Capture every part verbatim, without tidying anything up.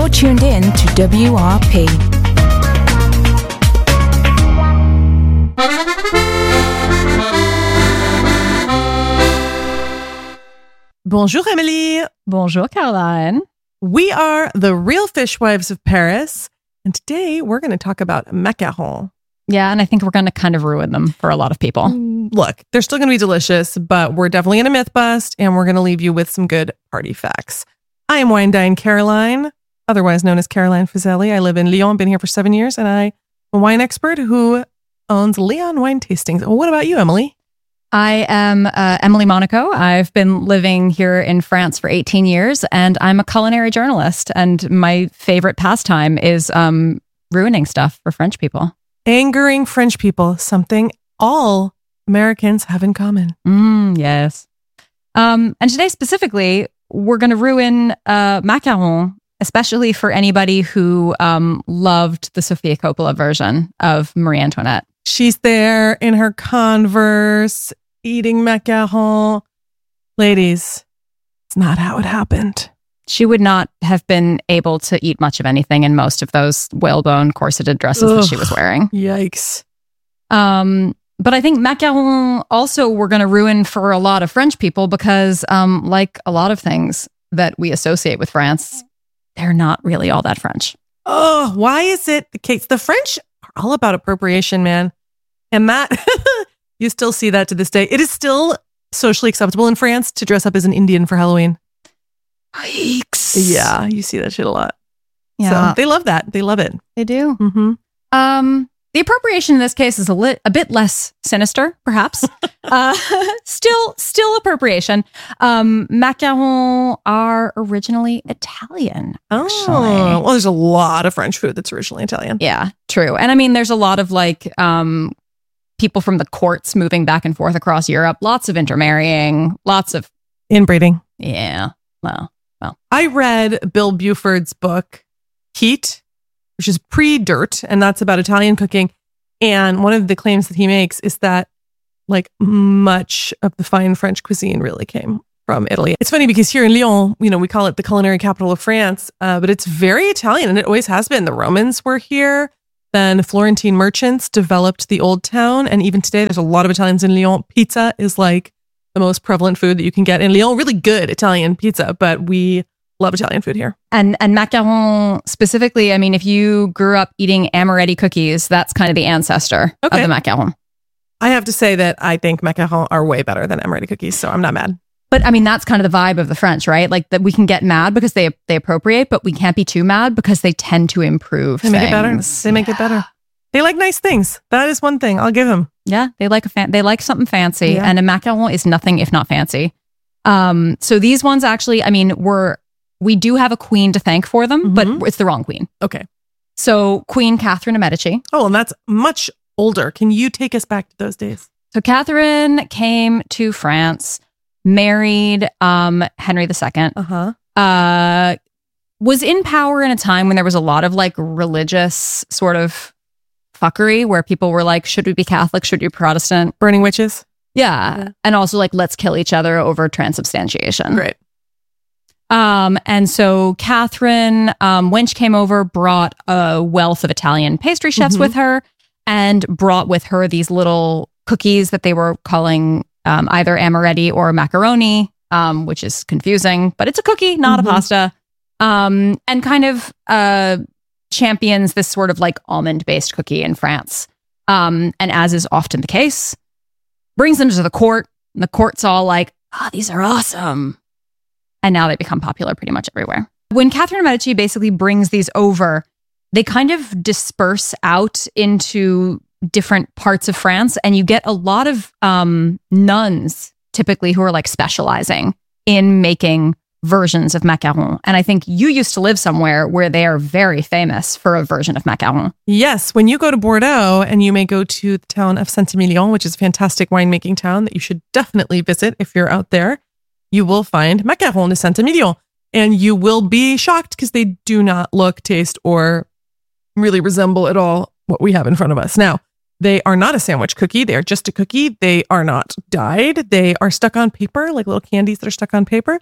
You're tuned in to W R P. Bonjour, Emily. Bonjour, Caroline. We are the Real Fishwives of Paris, and today we're going to talk about macarons. Yeah, and I think we're going to kind of ruin them for a lot of people. Look, they're still going to be delicious, but we're definitely going to myth bust, and we're going to leave you with some good party facts. I am Wine Dine Caroline, otherwise known as Caroline Fazeli. I live in Lyon, been here for seven years, and I'm a wine expert who owns Lyon Wine Tastings. What about you, Emily? I am uh, Emily Monaco. I've been living here in France for eighteen years, and I'm a culinary journalist. And my favorite pastime is um, ruining stuff for French people. Angering French people, something all Americans have in common. Mm, yes. Um, and today specifically, we're going to ruin uh, macaron, especially for anybody who um, loved the Sofia Coppola version of Marie Antoinette. She's there in her Converse, eating macaron. Ladies, it's not how it happened. She would not have been able to eat much of anything in most of those whalebone corseted dresses Ugh, that she was wearing. Yikes. Um, but I think macaron also we're going to ruin for a lot of French people because, um, like a lot of things that we associate with France, they're not really all that French. Oh, why is it the case? The French are all about appropriation, man. And that, you still see that to this day. It is still socially acceptable in France to dress up as an Indian for Halloween. Yikes. Yeah, you see that shit a lot. Yeah. So they love that. They love it. They do. Mm-hmm. Um, the appropriation in this case is a, lit, a bit less sinister, perhaps. uh, still, still appropriation. Um, macarons are originally Italian. Actually. Oh, well, there's a lot of French food that's originally Italian. Yeah, true. And I mean, there's a lot of like um, people from the courts moving back and forth across Europe. Lots of intermarrying. Lots of inbreeding. Yeah. Well, well. I read Bill Buford's book, Heat, which is pre-Dirt, and that's about Italian cooking. And one of the claims that he makes is that like much of the fine French cuisine really came from Italy. It's funny because here in Lyon, you know, we call it the culinary capital of France, uh, but it's very Italian, and it always has been. The Romans were here. Then Florentine merchants developed the old town. And even today, there's a lot of Italians in Lyon. Pizza is like the most prevalent food that you can get in Lyon. Really good Italian pizza, but we love Italian food here. And and macaron specifically, I mean, if you grew up eating amaretti cookies, that's kind of the ancestor okay. of the macaron. I have to say that I think macarons are way better than amaretti cookies, so I'm not mad. But I mean, that's kind of the vibe of the French, right? Like that we can get mad because they they appropriate, but we can't be too mad because they tend to improve They things. make it better. They make yeah. it better. They like nice things. That is one thing. I'll give them. Yeah, they like a fan- they like something fancy, Yeah. and a macaron is nothing if not fancy. Um, so these ones actually, I mean, we're we do have a queen to thank for them, Mhm. but it's the wrong queen. Okay. So Queen Catherine of Medici. Oh, and that's much older. Can you take us back to those days? So Catherine came to France, married um, Henry the Second. Uh-huh. Uh, was in power in a time when there was a lot of like religious sort of fuckery where people were like, should we be Catholic? Should we be Protestant? Burning witches? Yeah. Yeah. And also like, let's kill each other over transubstantiation. Great. Um, and so Catherine, um, when she came over, brought a wealth of Italian pastry chefs Mhm. with her and brought with her these little cookies that they were calling um, either amaretti or macaroni, um, which is confusing, but it's a cookie, not Mhm. a pasta. Um, and kind of uh, champions this sort of like almond-based cookie in France. Um, and as is often the case, brings them to the court. And the court's all like, ah, oh, these are awesome. And now they become popular pretty much everywhere. When Catherine of Medici basically brings these over, they kind of disperse out into different parts of France. And you get a lot of um, nuns, typically, who are like specializing in making versions of macaron. And I think you used to live somewhere where they are very famous for a version of macaron. Yes. When you go to Bordeaux, and you may go to the town of Saint-Emilion, which is a fantastic winemaking town that you should definitely visit if you're out there, you will find macarons de Saint-Emilion. And you will be shocked because they do not look, taste, or really resemble at all what we have in front of us. Now, they are not a sandwich cookie. They are just a cookie. They are not dyed. They are stuck on paper, like little candies that are stuck on paper.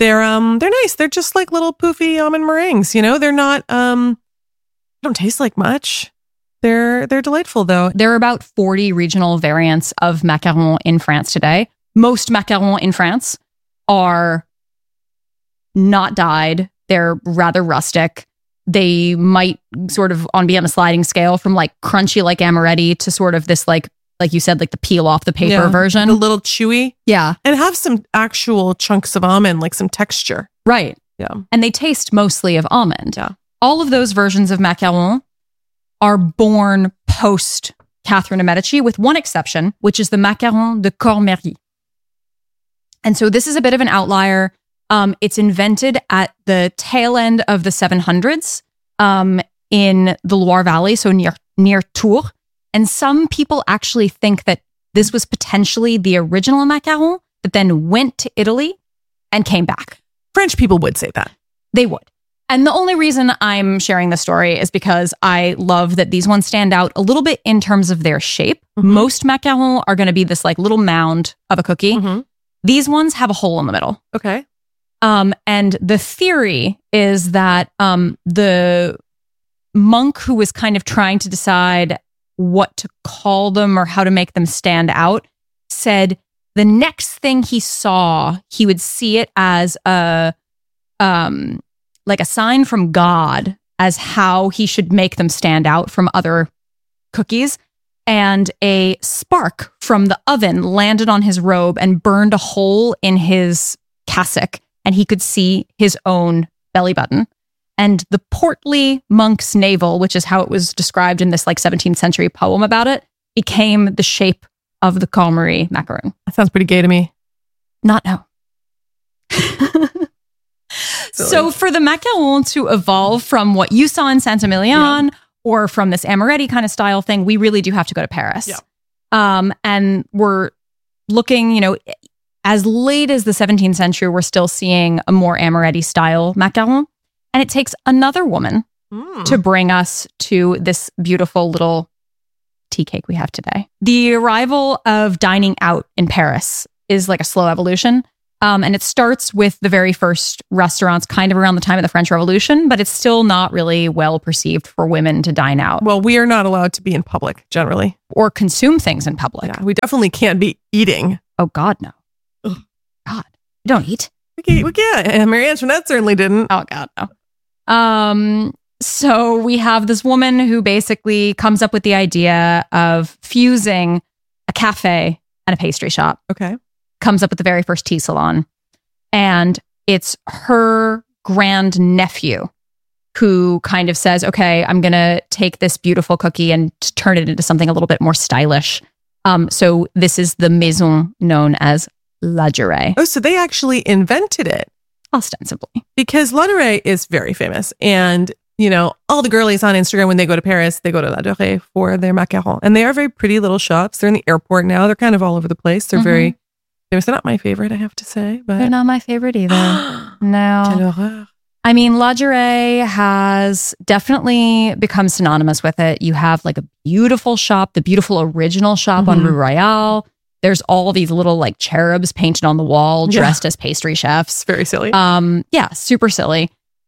they're um they're nice. They're just like little poofy almond meringues. You know, they're not um don't taste like much. They're they're delightful though. There are about forty regional variants of macarons in France today. Most macarons in France are not dyed. They're rather rustic. They might sort of on be on a sliding scale from like crunchy like amaretti to sort of this like like you said like the peel off the paper Yeah, version. a little chewy. Yeah, And have some actual chunks of almond, like some texture. right. Yeah. And they taste mostly of almond. Yeah. All of those versions of macaron are born post Catherine de Medici, with one exception, which is the macaron de Cormery. And so this is a bit of an outlier. Um, it's invented at the tail end of the seven hundreds um, in the Loire Valley, so near near Tours. And some people actually think that this was potentially the original macaron that then went to Italy and came back. French people would say that. They would. And the only reason I'm sharing this story is because I love that these ones stand out a little bit in terms of their shape. Mhm. Most macarons are going to be this like little mound of a cookie. Mm-hmm. These ones have a hole in the middle. Okay. Um, and the theory is that um, the monk who was kind of trying to decide what to call them or how to make them stand out said the next thing he saw, he would see it as a um, like a sign from God as how he should make them stand out from other cookies. And a spark from the oven landed on his robe and burned a hole in his cassock, and he could see his own belly button. And the portly monk's navel, which is how it was described in this like seventeenth century poem about it, became the shape of the Cormery macaron. That sounds pretty gay to me. Not no. So for the macaron to evolve from what you saw in Saint-Emilion, yeah, or from this amaretti kind of style thing, we really do have to go to Paris. Yeah. Um, and we're looking, you know, as late as the seventeenth century, we're still seeing a more amaretti style macaron. And it takes another woman Mm. to bring us to this beautiful little tea cake we have today. The arrival of dining out in Paris is like a slow evolution. Um, and it starts with the very first restaurants kind of around the time of the French Revolution, but it's still not really well perceived for women to dine out Well, we are not allowed to be in public generally. or consume things in public. Yeah, we definitely can't be eating. Oh, God, no. Ugh. God, you don't eat. We can't. We can't. And Marie Antoinette certainly didn't. Oh, God, no. Um, so we have this woman who basically comes up with the idea of fusing a cafe and a pastry shop. Okay. Comes up with the very first tea salon. And it's her grand nephew who kind of says, okay, I'm going to take this beautiful cookie and turn it into something a little bit more stylish. Um, so this is the maison known as La Durée, Oh, so they actually invented it. ostensibly. Because La Durée is very famous. And, you know, all the girlies on Instagram, when they go to Paris, they go to La Durée for their macarons. And they are very pretty little shops. They're in the airport now. They're kind of all over the place. They're Mhm. very famous. They're not my favorite, I have to say. But They're not my favorite either. No. Quelle horreur. I mean, La Durée has definitely become synonymous with it. You have like a beautiful shop, the beautiful original shop on Mhm. Rue Royale. There's all these little like cherubs painted on the wall, Yeah. dressed as pastry chefs. It's very silly. Um, yeah, super silly.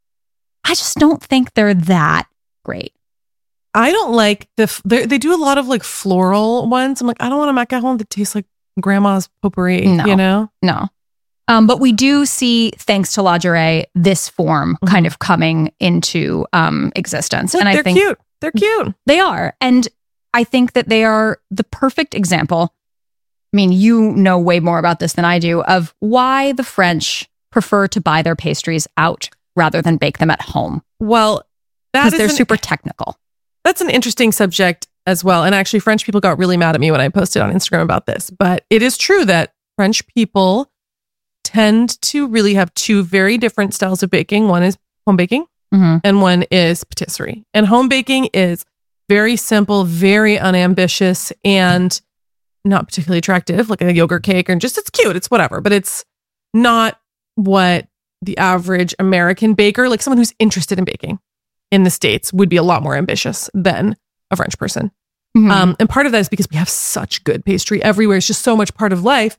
I just don't think they're that great. I don't like the, f- they they do a lot of like floral ones. I'm like, I don't want a macaron that tastes like grandma's potpourri, No. you know? No. Um, but we do see, thanks to La Durée, this form Mhm. kind of coming into um, existence. Look, and I they're think cute. They're cute. they are. And I think that they are the perfect example. I mean, you know way more about this than I do, of why the French prefer to buy their pastries out rather than bake them at home. Well, that Because is they're an- super technical. That's an interesting subject as well. And actually, French people got really mad at me when I posted on Instagram about this. But it is true that French people tend to really have two very different styles of baking. One is home baking Mhm. and one is patisserie. And home baking is very simple, very unambitious, and not particularly attractive, like a yogurt cake, or just it's cute, it's whatever. But it's not what the average American baker, like someone who's interested in baking in the States, would be a lot more ambitious than a French person. Mhm. Um, and part of that is because we have such good pastry everywhere. It's just so much part of life.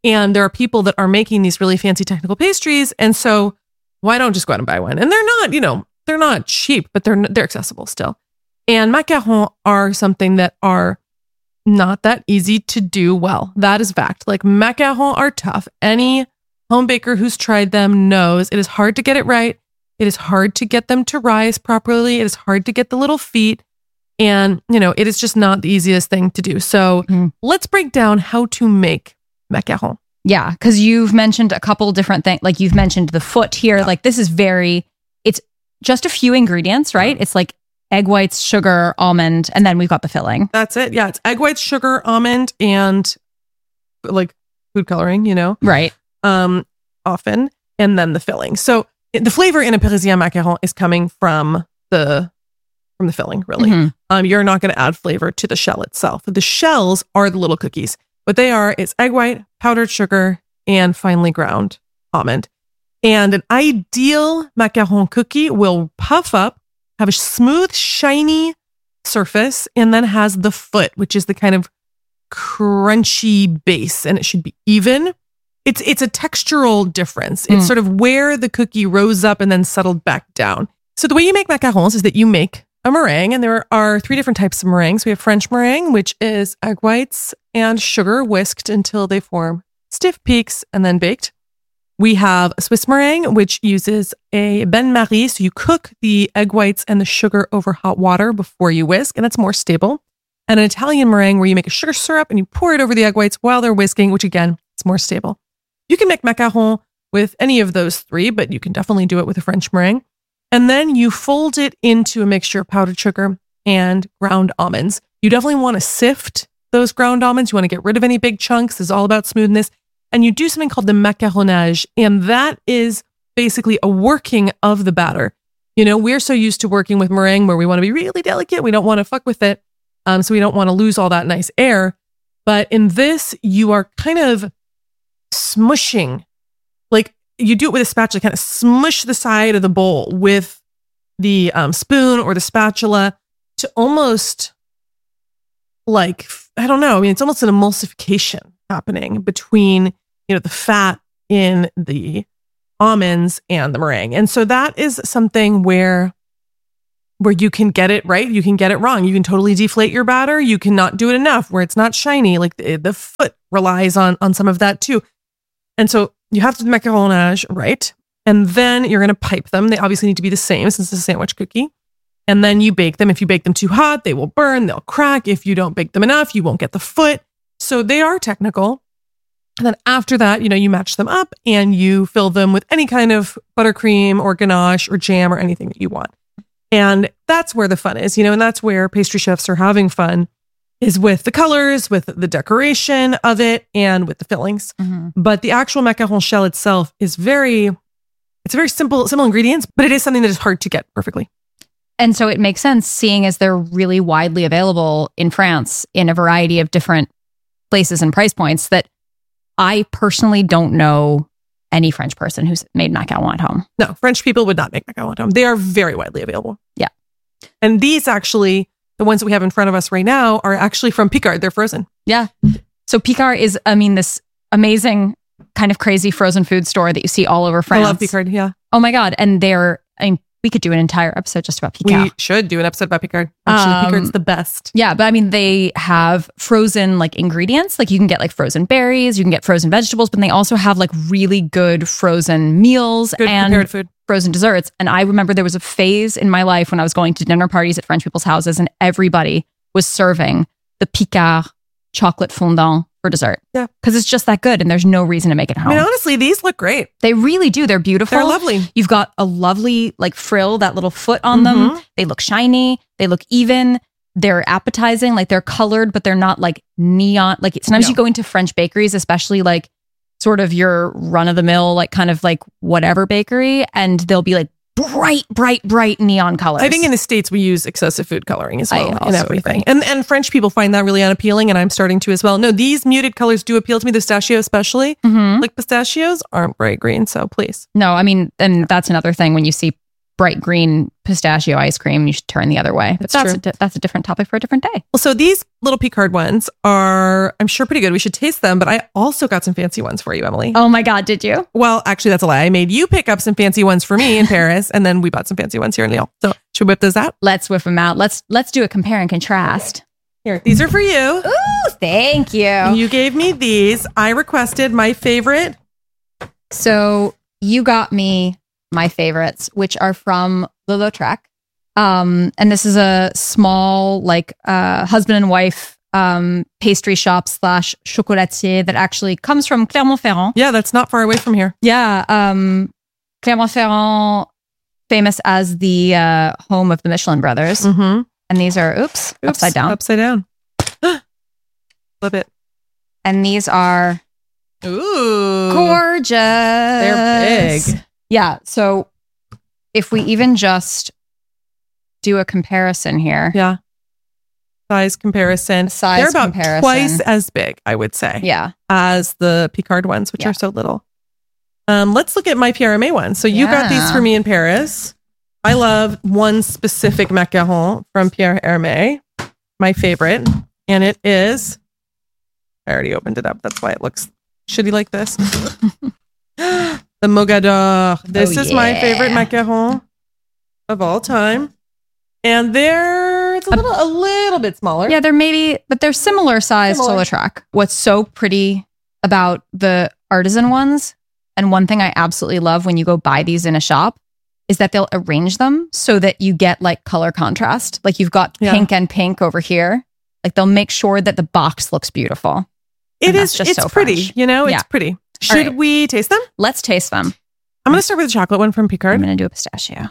And there are people that are making these really fancy technical pastries. And so why don't just go out and buy one? And they're not, you know, they're not cheap, but they're they're accessible still. And macarons are something that are not that easy to do well. That is fact. Like macarons are tough. Any home baker who's tried them knows it is hard to get it right. It is hard to get them to rise properly. It is hard to get the little feet. And, you know, it is just not the easiest thing to do. So mm. let's break down how to make macarons. Yeah, because you've mentioned a couple different things. Like you've mentioned the foot here. Yeah. Like this is very, it's just a few ingredients, right? It's like egg whites, sugar, almond, and then we've got the filling. That's it. Yeah, it's egg whites, sugar, almond, and like food coloring, you know? Right. Um, often. And then the filling. So the flavor in a Parisien macaron is coming from the from the filling, really. Mm-hmm. Um, you're not going to add flavor to the shell itself. The shells are the little cookies. What they are is egg white, powdered sugar, and finely ground almond. And an ideal macaron cookie will puff up, have a smooth, shiny surface, and then has the foot, which is the kind of crunchy base, and it should be even. It's it's a textural difference. It's mm. sort of where the cookie rose up and then settled back down. So the way you make macarons is that you make a meringue, and there are three different types of meringues. We have French meringue, which is egg whites and sugar whisked until they form stiff peaks and then baked. We have a Swiss meringue, which uses a bain-marie, so you cook the egg whites and the sugar over hot water before you whisk, and it's more stable. And an Italian meringue where you make a sugar syrup and you pour it over the egg whites while they're whisking, which again, is more stable. You can make macaron with any of those three, but you can definitely do it with a French meringue. And then you fold it into a mixture of powdered sugar and ground almonds. You definitely want to sift those ground almonds. You want to get rid of any big chunks. It's all about smoothness. And you do something called the macaronnage. And that is basically a working of the batter. You know, we're so used to working with meringue where we want to be really delicate. We don't want to fuck with it. Um, so we don't want to lose all that nice air. But in this, you are kind of smushing, like you do it with a spatula, kind of smush the side of the bowl with the um, spoon or the spatula to almost like, I don't know. I mean, it's almost an emulsification happening between, you know, the fat in the almonds and the meringue. And so that is something where where you can get it right, you can get it wrong. You can totally deflate your batter. You cannot do it enough where it's not shiny. Like the, the foot relies on on some of that too. And so you have to do the macaronnage right. And then you're going to pipe them. They obviously need to be the same since it's a sandwich cookie. And then you bake them. If you bake them too hot, they will burn, they'll crack. If you don't bake them enough, you won't get the foot. So they are technical. And then after that, you know, you match them up and you fill them with any kind of buttercream or ganache or jam or anything that you want. And that's where the fun is, you know, and that's where pastry chefs are having fun, is with the colors, with the decoration of it, and with the fillings. Mm-hmm. But the actual macaron shell itself is very, it's a very simple, simple ingredients, but it is something that is hard to get perfectly. And so it makes sense, seeing as they're really widely available in France in a variety of different places and price points, that I personally don't know any French person who's made macaron at home. No, French people would not make macaron at home. They are very widely available. Yeah. And these actually, the ones that we have in front of us right now, are actually from Picard. They're frozen. Yeah. So Picard is, I mean, this amazing kind of crazy frozen food store that you see all over France. I love Picard, yeah. Oh my God. And they're, I mean, we could do an entire episode just about Picard. We should do an episode about Picard. Actually, um, Picard's the best. Yeah, but I mean, they have frozen like ingredients. Like you can get like frozen berries, you can get frozen vegetables, but they also have like really good frozen meals good and prepared food. Frozen desserts. And I remember there was a phase in my life when I was going to dinner parties at French people's houses and everybody was serving the Picard chocolate fondant for dessert. Yeah. Because it's just that good and there's no reason to make it at home. I mean, honestly, these look great. They really do. They're beautiful. They're lovely. You've got a lovely like frill, that little foot on mm-hmm. them. They look shiny. They look even. They're appetizing. Like they're colored, but they're not like neon. Like sometimes no. you go into French bakeries, especially like sort of your run of the mill, like kind of like whatever bakery, and they'll be like bright, bright, bright neon colors. I think in the States we use excessive food coloring as well in everything. And and French people find that really unappealing, and I'm starting to as well. No, these muted colors do appeal to me, the pistachio especially. Mm-hmm. Like pistachios aren't bright green, so please. No, I mean, and that's another thing when you see bright green pistachio ice cream, you should turn the other way. But That's that's true. a, di- that's a different topic for a different day. Well, so these little Picard ones are, I'm sure, pretty good. We should taste them, but I also got some fancy ones for you, Emily. Oh my God, did you? Well, actually, that's a lie. I made you pick up some fancy ones for me in Paris, and then we bought some fancy ones here in Lyon. So should we whip those out? Let's whip them out. Let's let's do a compare and contrast. Here, these are for you. Ooh, thank you. You gave me these. I requested my favorite. So you got me my favorites, which are from Le Lautrec. Um, and this is a small, like, uh, husband and wife um, pastry shop slash chocolatier that actually comes from Clermont-Ferrand. Yeah, that's not far away from here. Yeah. Um, Clermont-Ferrand, famous as the uh, home of the Michelin brothers. Mm-hmm. And these are, oops, Oops, upside down. Upside down. Flip it. And these are Ooh. gorgeous. They're big. Yeah. So if we even just do a comparison here. Yeah. Size comparison. Size They're about comparison. twice as big, I would say, Yeah. as the Picard ones, which Yeah. are so little. Um, let's look at my Pierre Hermé one. So you got these Yeah. for me in Paris. I love one specific macaron from Pierre Hermé, my favorite, and it is. I already opened it up. That's why it looks shitty like this. The Mogador. This Oh, is my yeah. favorite macaron of all time, and they're it's a little a little bit smaller. Yeah, they're maybe, but they're similar size Similar. to Lautrec. What's so pretty about the artisan ones, and one thing I absolutely love when you go buy these in a shop, is that they'll arrange them so that you get like color contrast. Like you've got Yeah. pink and pink over here. Like they'll make sure that the box looks beautiful. It And is. that's just It's so pretty. French. You know, Yeah. it's pretty. Should right. we taste them? Let's taste them. I'm going to start with the chocolate one from I'm Picard. going to do a pistachio.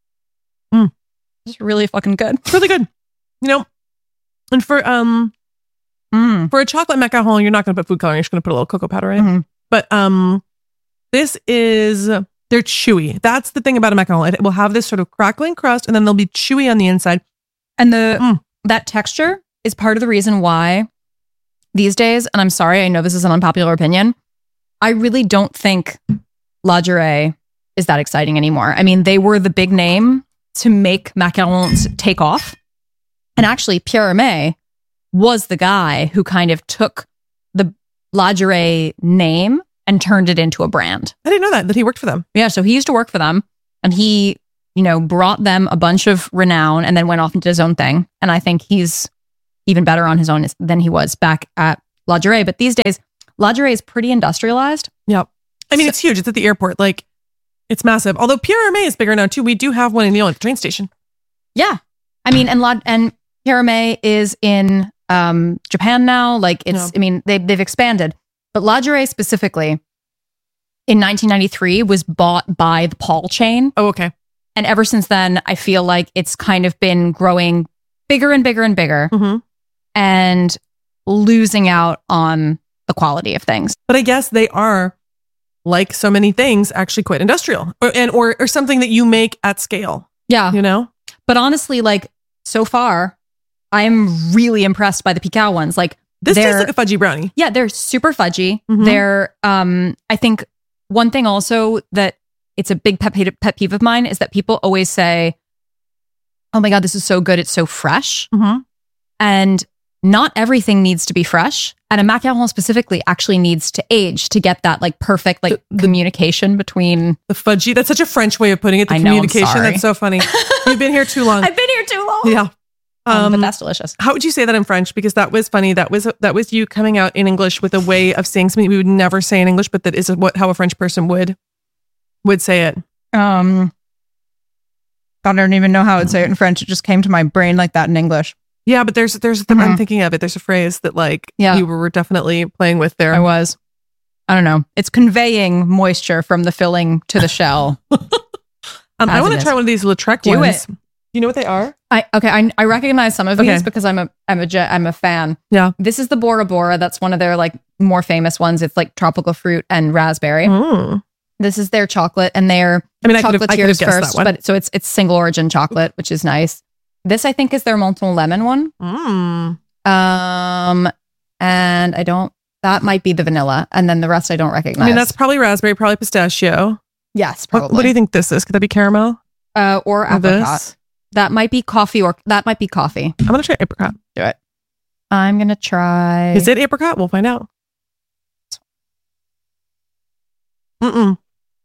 Mm. It's really fucking good. It's really good. You know, and for um Mm. for a chocolate macaron, you're not going to put food coloring. You're just going to put a little cocoa powder in. Mhm. But um, this is they're chewy. That's the thing about a macaron. It will have this sort of crackling crust, and then they'll be chewy on the inside. And the Mm. that texture is part of the reason why these days, and I'm sorry, I know this is an unpopular opinion, I really don't think La Durée is that exciting anymore. I mean, they were the big name to make macarons take off. And actually, Pierre Hermé was the guy who kind of took the La Durée name and turned it into a brand. I didn't know that that he worked for them. Yeah, so he used to work for them, and he, you know, brought them a bunch of renown and then went off and did his own thing. And I think he's even better on his own than he was back at La Durée. But these days, La Durée is pretty industrialized. Yep. I mean, So- it's huge. It's at the airport. Like, it's massive. Although Pierre Hermé is bigger now too. We do have one in Lyon at the train station. Yeah, I mean, and La and Pierre Hermé is in um, Japan now. Like, it's, Yeah. I mean, they they've expanded, but La Durée specifically in nineteen ninety-three was bought by the Paul chain. Oh, okay. And ever since then, I feel like it's kind of been growing bigger and bigger and bigger hmm and losing out on the quality of things. But I guess they are, like so many things, actually quite industrial, or and or or something that you make at scale. Yeah. You know. But honestly, like so far, I'm really impressed by the Picard ones. Like This tastes they're, like a fudgy brownie. yeah, they're super fudgy. Mhm. They're, um, I think one thing also that it's a big pet peeve, pet peeve of mine is that people always say, oh my God, this is so good. It's so fresh. Mm-hmm. And not everything needs to be fresh. And a macaron specifically actually needs to age to get that like perfect like communication between. The fudgy. That's such a French way of putting it. The I know, I'm communication. sorry. That's so funny. You've been here too long. I've been here too long. Yeah. Um, but Um, that's delicious. how would you say that in French? Because that was funny. That was that was you coming out in English with a way of saying something we would never say in English, but that is what how a French person would would say it. Um, I don't even know how I'd say it in French. It just came to my brain like that in English. Yeah, but there's there's Mhm. I'm thinking of it. There's a phrase that like Yeah. you were definitely playing with there. I was. I don't know. It's conveying moisture from the filling to the shell. Um, I As want it to is. try one of these Lautrec Do ones. You know what they are? I okay. I, I recognize some of Okay. these because I'm a I'm a je- I'm a fan. Yeah. This is the Bora Bora. That's one of their like more famous ones. It's like tropical fruit and raspberry. Mm. This is their chocolate, and they're I mean, I could have I could have chocolatiers guessed first, that one. but so it's it's single origin chocolate, which is nice. This I think is their Menton lemon one. Mm. Um, and I don't. That might be the vanilla, and then the rest I don't recognize. I mean, that's probably raspberry, probably pistachio. yes, What, probably. what do you think this is? Could that be caramel? uh, or Or apricot. this. That might be coffee, or that might be coffee. I'm going to try apricot. Do it. I'm gonna try. Is it apricot? We'll find out. Mm-mm.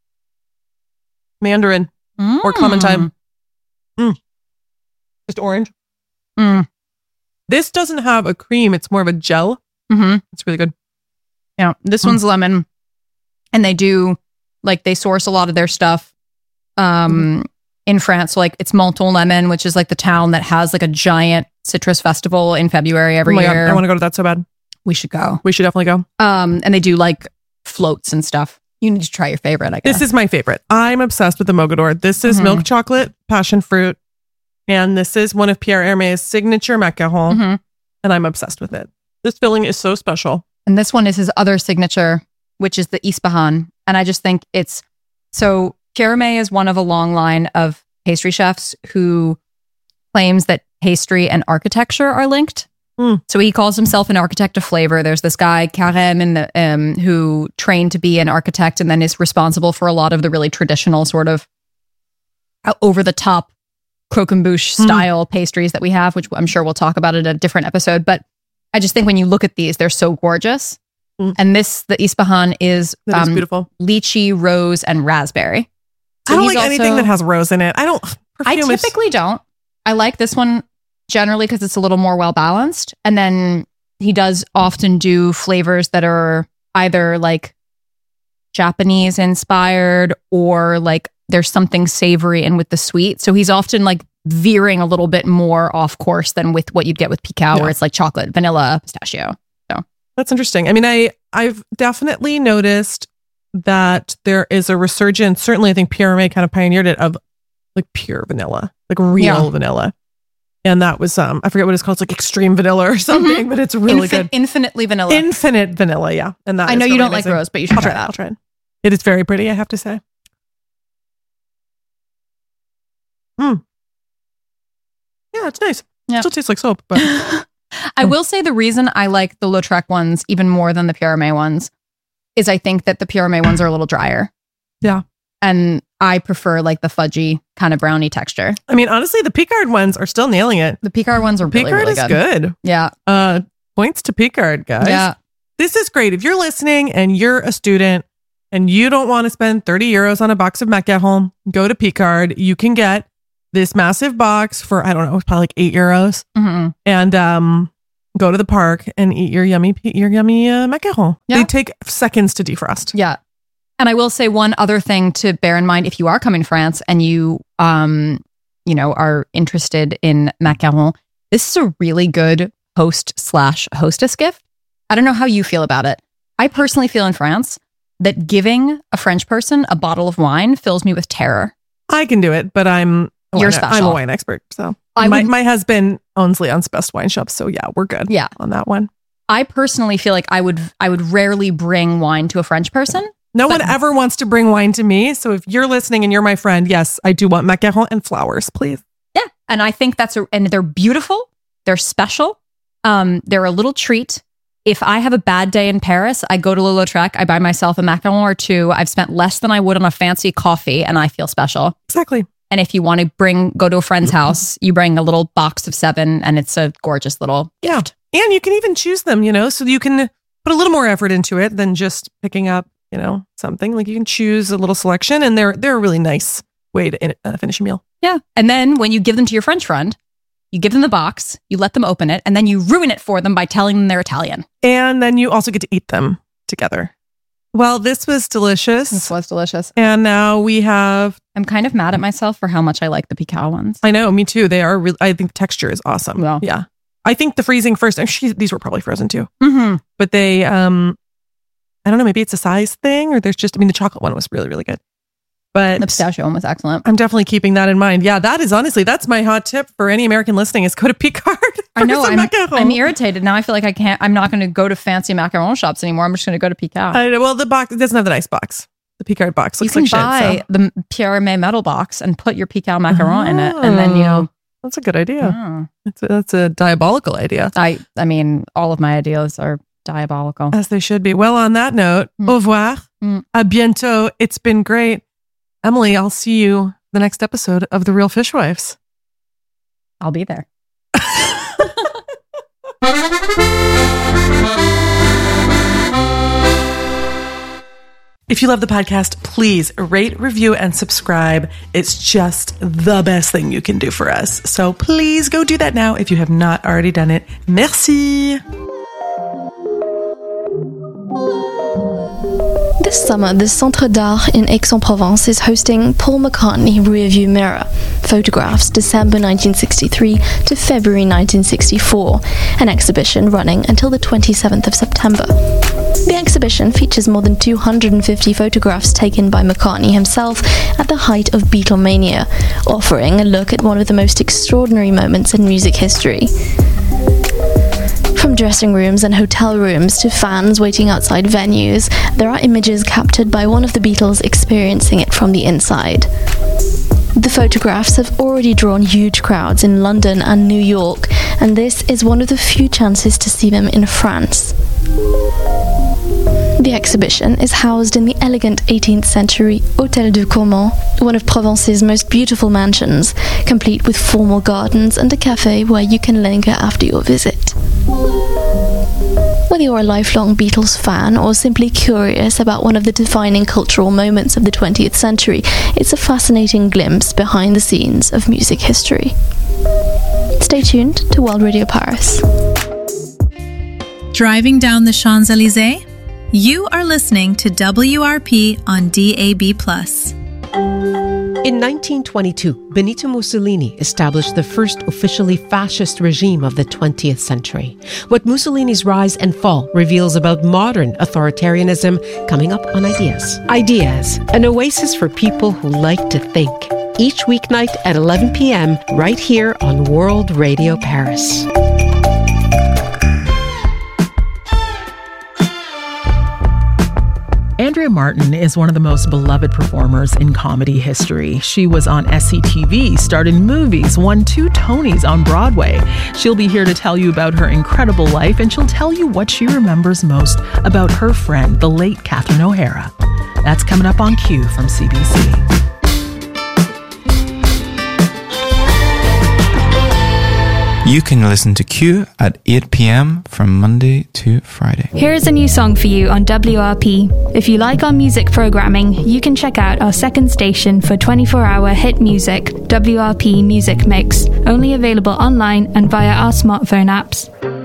Mandarin Mm. or clementine. Mm. Just orange. Mm. This doesn't have a cream. It's more of a gel. Mm-hmm. It's really good. Yeah, this Mm. one's lemon, and they do like they source a lot of their stuff um, in France. So like it's Menton Lemon, which is like the town that has like a giant citrus festival in February every oh my year. God, I want to go to that so bad. We should go. We should definitely go. Um, and they do like floats and stuff. You need to try your favorite, I guess. This is my favorite. I'm obsessed with the Mogador. This is Mhm. milk chocolate, passion fruit, and this is one of Pierre Hermé's signature macarons, Mhm. and I'm obsessed with it. This filling is so special. And this one is his other signature, which is the Ispahan. And I just think it's so Pierre Hermé is one of a long line of pastry chefs who claims that pastry and architecture are linked. Mm. So he calls himself an architect of flavor. There's this guy, Carême, in the, um, who trained to be an architect and then is responsible for a lot of the really traditional sort of over the top croquembouche Mm. style pastries that we have, which I'm sure we'll talk about in a different episode. But I just think when you look at these, they're so gorgeous. Mm. And this, the Ispahan, is, That is um, beautiful. lychee, rose, and raspberry. So I don't he's like anything also- that has rose in it. I don't. I Perfume is- typically don't. I like this one generally because it's a little more well balanced. And then he does often do flavors that are either like Japanese inspired or like there's something savory in with the sweet. So he's often like veering a little bit more off course than with what you'd get with Picao, Yeah. where it's like chocolate, vanilla, pistachio. That's interesting. I mean, I I've definitely noticed that there is a resurgence. Certainly, I think Pierre Hermé kind of pioneered it of like pure vanilla, like real Yeah. vanilla. And that was um I forget what it's called. It's like extreme vanilla or something, but it's really Infin- good. Infinitely vanilla. Infinite vanilla, yeah. And that I is know you really don't like amazing. rose, but you should I'll try try it. that. I'll try it. It is very pretty, I have to say. Mm. Yeah, it's nice. Yeah. Still tastes like soap, but I will say the reason I like the Lautrec ones even more than the Pierre Hermé ones is I think that the Pierre Hermé ones are a little drier. Yeah. And I prefer like the fudgy kind of brownie texture. I mean, honestly, the Picard ones are still nailing it. The Picard ones are really, Picard really is good. good. Yeah. Uh, points to Picard, guys. Yeah. This is great. If you're listening and you're a student and you don't want to spend thirty euros on a box of macarons, go to Picard. You can get this massive box for, I don't know, probably like eight euros. hmm And um, go to the park and eat your yummy, your yummy uh, macaron. Yeah. They take seconds to defrost. Yeah. And I will say one other thing to bear in mind if you are coming to France and you, um, you know, are interested in macaron, this is a really good host slash hostess gift. I don't know how you feel about it. I personally feel in France that giving a French person a bottle of wine fills me with terror. I can do it, but I'm a You're wine- special. I'm a wine expert. So I my, would- my husband owns Leon's Best Wine Shop. So yeah, we're good Yeah. on that one. I personally feel like I would I would rarely bring wine to a French person. No But- one ever wants to bring wine to me. So if you're listening and you're my friend, yes, I do want macaron and flowers, please. Yeah. And I think that's a and they're beautiful. They're special. Um, they're a little treat. If I have a bad day in Paris, I go to Le Lautrec, I buy myself a macaron or two. I've spent less than I would on a fancy coffee and I feel special. Exactly. And if you want to bring go to a friend's house, you bring a little box of seven and it's a gorgeous little Yeah. gift. And you can even choose them, you know, so you can put a little more effort into it than just picking up, you know, something. Like you can choose a little selection and they're they're a really nice way to uh, finish a meal. Yeah. And then when you give them to your French friend, you give them the box, you let them open it, and then you ruin it for them by telling them they're Italian. And then you also get to eat them together. Well, this was delicious. This was delicious. And now we have, I'm kind of mad at myself for how much I like the Picao ones. I know, me too. They are really, I think the texture is awesome. Well. Yeah. I think the freezing first, actually, these were probably frozen too, Mm-hmm. but they, um, I don't know, maybe it's a size thing or there's just, I mean, the chocolate one was really, really good. But The pistachio one was excellent. I'm definitely keeping that in mind. Yeah, that is honestly, that's my hot tip for any American listening is go to Picard. I know. for some I'm, macaron. I'm irritated now. I feel like I can't. I'm not going to go to fancy macaron shops anymore. I'm just going to go to Picao. I know, well, the box, it doesn't have the nice box. The Picard box you looks can like buy shit. So. the Pierre Hermé metal box and put your Picao macaron in it, and then you. Oh, that's a good idea. Oh. That's, a, that's a diabolical idea. I. I mean, all of my ideas are diabolical. As they should be. Well, on that note, Mm. au revoir. Mm. A bientôt. It's been great. Emily, I'll see you the next episode of The Real Fishwives. I'll be there. If you love the podcast, please rate, review, and subscribe. It's just the best thing you can do for us. So please go do that now if you have not already done it. Merci. This summer, the Centre d'Art in Aix-en-Provence is hosting Paul McCartney Rearview Mirror, Photographs December nineteen sixty-three to February nineteen sixty-four, an exhibition running until the twenty-seventh of September. The exhibition features more than two hundred fifty photographs taken by McCartney himself at the height of Beatlemania, offering a look at one of the most extraordinary moments in music history. From dressing rooms and hotel rooms to fans waiting outside venues, there are images captured by one of the Beatles experiencing it from the inside. The photographs have already drawn huge crowds in London and New York, and this is one of the few chances to see them in France. The exhibition is housed in the elegant eighteenth century Hôtel de Caumont, one of Provence's most beautiful mansions, complete with formal gardens and a cafe where you can linger after your visit. Whether you're a lifelong Beatles fan or simply curious about one of the defining cultural moments of the twentieth century, it's a fascinating glimpse behind the scenes of music history. Stay tuned to World Radio Paris. Driving down the Champs-Élysées? You are listening to W R P on D A B plus. In nineteen twenty-two, Benito Mussolini established the first officially fascist regime of the twentieth century. What Mussolini's rise and fall reveals about modern authoritarianism coming up on Ideas. Ideas, an oasis for people who like to think. Each weeknight at eleven p.m. right here on World Radio Paris. Andrea Martin is one of the most beloved performers in comedy history. She was on S C T V, starred in movies, won two Tonys on Broadway. She'll be here to tell you about her incredible life, and she'll tell you what she remembers most about her friend, the late Catherine O'Hara. That's coming up on Q from C B C. You can listen to Q at eight p.m. from Monday to Friday. Here is a new song for you on W R P. If you like our music programming, you can check out our second station for twenty-four hour hit music, W R P Music Mix, only available online and via our smartphone apps.